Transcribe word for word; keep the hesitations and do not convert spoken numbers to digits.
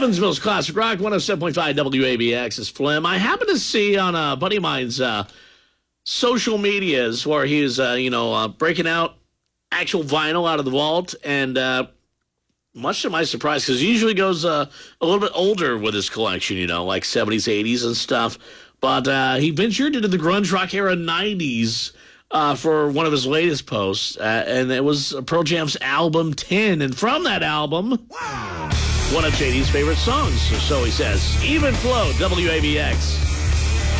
Evansville's Classic Rock, one oh seven point five W A B X is Flim. I happened to see on a buddy of mine's uh, social medias where he was, uh, you know, uh, breaking out actual vinyl out of the vault, and uh, much to my surprise, because he usually goes uh, a little bit older with his collection, you know, like seventies, eighties and stuff. But uh, he ventured into the grunge rock era nineties uh, for one of his latest posts, uh, and it was Pearl Jam's album ten. And from that album, wow, one of J D's favorite songs, so he says. Even Flow, W A B X.